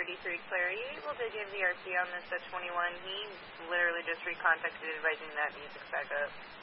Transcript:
33 Clary. Able to give the RC on this at 21. He literally just recontacted advising that music's back up.